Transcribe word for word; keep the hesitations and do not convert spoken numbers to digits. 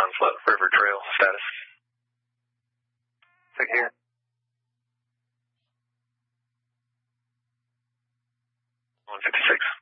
Sunset River Trail status. Take care. one fifty-six.